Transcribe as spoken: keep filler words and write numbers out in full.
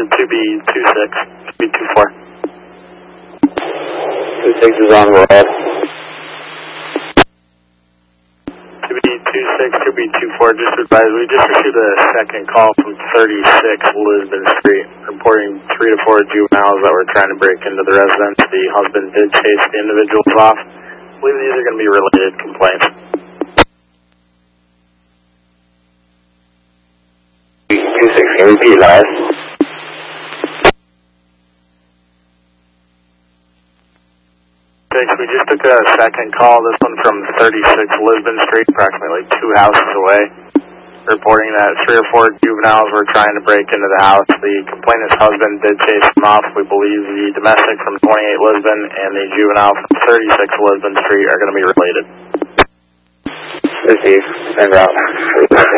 two B two six, two B two four. two six is on road. two B two six, two B two four, just advise, we just received a second call from thirty-six Lisbon Street, reporting three to four juveniles that were trying to break into the residence. The husband did chase the individuals off. I believe these are going to be related complaints. two six, can you repeat last? We just took a second call, this one from thirty-six Lisbon Street, approximately two houses away, reporting that three or four juveniles were trying to break into the house. The complainant's husband did chase them off. We believe the domestic from twenty-eight Lisbon and the juvenile from thirty-six Lisbon Street are going to be related. Receive, and route.